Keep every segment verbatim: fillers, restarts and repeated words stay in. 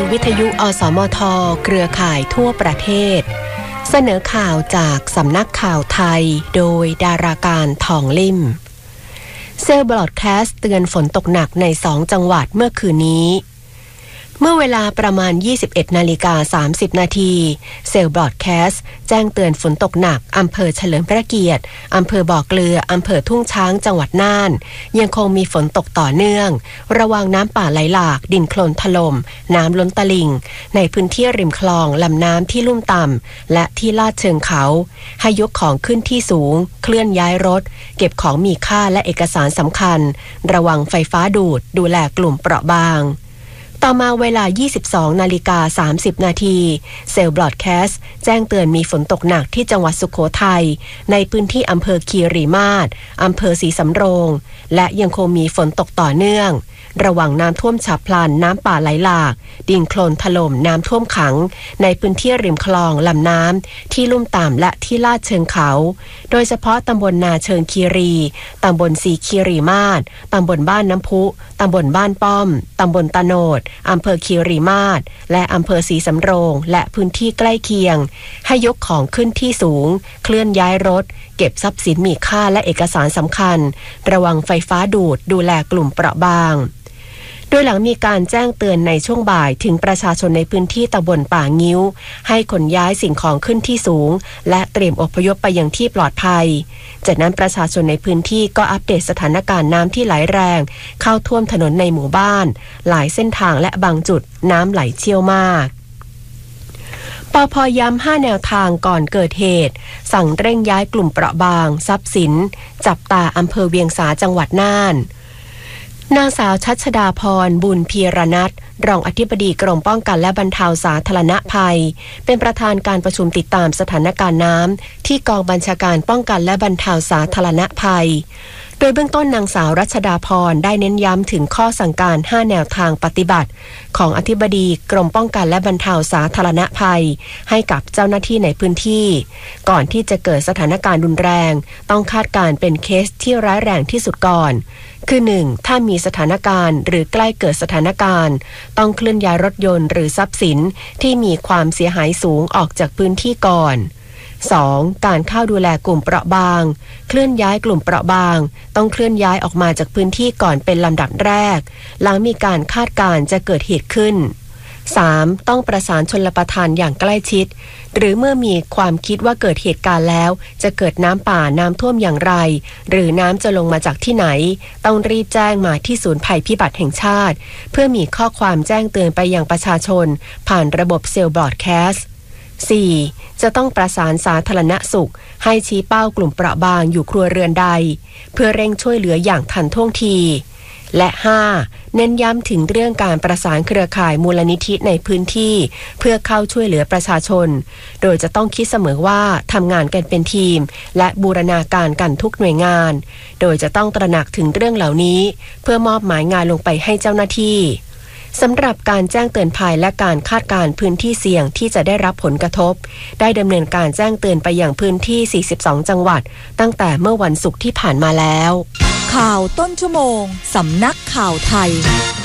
วิทยุอสมทเครือข่ายทั่วประเทศเสนอข่าวจากสำนักข่าวไทยโดยดาราการทองลิ่มเซลล์บรอดแคสต์เตือนฝนตกหนักในสองจังหวัดเมื่อคืนนี้เมื่อเวลาประมาณ ยี่สิบเอ็ดนาฬิกาสามสิบนาทีเซลล์บรอดแคสต์แจ้งเตือนฝนตกหนักอำเภอเฉลิมพระเกียรติอำเภอบ่อเกลืออำเภอทุ่งช้างจังหวัดน่านยังคงมีฝนตกต่อเนื่องระวังน้ำป่าไหลหลากดินโคลนถล่มน้ำล้นตลิ่งในพื้นที่ริมคลองลำน้ำที่ลุ่มต่ำและที่ลาดเชิงเขาให้ยกของขึ้นที่สูงเคลื่อนย้ายรถเก็บของมีค่าและเอกสารสำคัญระวังไฟฟ้าดูดดูแลกลุ่มเปราะบางต่อมาเวลา ยี่สิบสองนาฬิกาสามสิบนาทีเซลล์บรอดแคสต์แจ้งเตือนมีฝนตกหนักที่จังหวัดสุโขทัยในพื้นที่อำเภอคีรีมาศอำเภอศรีสำโรงและยังคงมีฝนตกต่อเนื่องระวังน้ำท่วมฉับพลันน้ำป่าไหลหลากดินโคลนถล่มน้ำท่วมขังในพื้นที่ริมคลองลำน้ำที่ลุ่มต่ำและที่ลาดเชิงเขาโดยเฉพาะตำบลนาเชิงคีรีตำบลศรีคีรีมาศตำบลบ้านน้ำพุตำบลบ้านป้อมตำบลตะโนดอำเภอคีรีมาศและอำเภอศรีสำโรงและพื้นที่ใกล้เคียงให้ยกของขึ้นที่สูงเคลื่อนย้ายรถเก็บทรัพย์สินมีค่าและเอกสารสำคัญระวังไฟฟ้าดูดดูแลกลุ่มเปราะบางโดยหลังมีการแจ้งเตือนในช่วงบ่ายถึงประชาชนในพื้นที่ตำบลป่างิ้วให้ขนย้ายสิ่งของขึ้นที่สูงและเตรียมอพยพไปยังที่ปลอดภัยจากนั้นประชาชนในพื้นที่ก็อัปเดตสถานการณ์น้ำที่ไหลแรงเข้าท่วมถนนในหมู่บ้านหลายเส้นทางและบางจุดน้ำไหลเชี่ยวมากปภ.ย้ำห้าแนวทางก่อนเกิดเหตุสั่งเร่งย้ายกลุ่มเปราะบางทรัพย์สินจับตาอำเภอเวียงสาจังหวัดน่านนางสาวชัชดาพรบุญพีรนัทรองอธิบดีกรมป้องกันและบรรเทาสาธารณภัยเป็นประธานการประชุมติดตามสถานการณ์น้ำที่กองบัญชาการป้องกันและบรรเทาสาธารณภัยโดยเบื้องต้นนางสาวรัชดาพรได้เน้นย้ำถึงข้อสั่งการห้าแนวทางปฏิบัติของอธิบดีกรมป้องกันและบรรเทาสาธารณภัยให้กับเจ้าหน้าที่ในพื้นที่ก่อนที่จะเกิดสถานการณ์รุนแรงต้องคาดการณ์เป็นเคสที่ร้ายแรงที่สุดก่อนคือหนึ่งถ้ามีสถานการณ์หรือใกล้เกิดสถานการณ์ต้องเคลื่อนย้ายรถยนต์หรือทรัพย์สินที่มีความเสียหายสูงออกจากพื้นที่ก่อนสอง การเข้าดูแลกลุ่มเปราะบางเคลื่อนย้ายกลุ่มเปราะบางต้องเคลื่อนย้ายออกมาจากพื้นที่ก่อนเป็นลำดับแรกหลังมีการคาดการณ์จะเกิดเหตุขึ้นสาม ต้องประสานชลประทานอย่างใกล้ชิดหรือเมื่อมีความคิดว่าเกิดเหตุการณ์แล้วจะเกิดน้ำป่าน้ำท่วมอย่างไรหรือน้ำจะลงมาจากที่ไหนต้องรีบแจ้งมาที่ศูนย์ภัยพิบัติแห่งชาติเพื่อมีข้อความแจ้งเตือนไปยังประชาชนผ่านระบบเซลล์บรอดแคสต์สี่ จะต้องประสานสาธารณสุขให้ชี้เป้ากลุ่มเปราะบางอยู่ครัวเรือนใดเพื่อเร่งช่วยเหลืออย่างทันท่วงทีและห้าเน้นย้ำถึงเรื่องการประสานเครือข่ายมูลนิธิในพื้นที่เพื่อเข้าช่วยเหลือประชาชนโดยจะต้องคิดเสมอว่าทำงานกันเป็นทีมและบูรณาการกันทุกหน่วยงานโดยจะต้องตระหนักถึงเรื่องเหล่านี้เพื่อมอบหมายงานลงไปให้เจ้าหน้าที่สำหรับการแจ้งเตือนภัยและการคาดการณ์พื้นที่เสี่ยงที่จะได้รับผลกระทบได้ดำเนินการแจ้งเตือนไปอย่างพื้นที่สี่สิบสองจังหวัดตั้งแต่เมื่อวันศุกร์ที่ผ่านมาแล้วข่าวต้นชั่วโมงสำนักข่าวไทย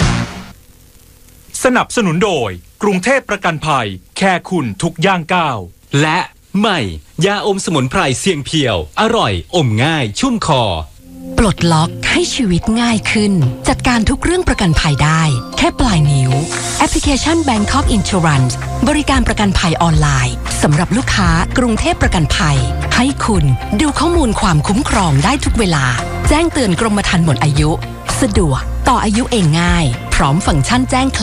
สนับสนุนโดยกรุงเทพประกันภัยแค่คุณทุกย่างก้าวและใหม่ยาอมสมุนไพรเสี่ยงเพียวอร่อยอมง่ายชุ่มคอปลดล็อกให้ชีวิตง่ายขึ้นจัดการทุกเรื่องประกันภัยได้แค่ปลายนิ้วแอปพลิเคชัน Bangkok Insurance บริการประกันภัยออนไลน์สำหรับลูกค้ากรุงเทพประกันภัยให้คุณดูข้อมูลความคุ้มครองได้ทุกเวลาแจ้งเตือนกรมธรรม์หมดอายุสะดวกต่ออายุเองง่ายพร้อมฟังก์ชันแจ้ง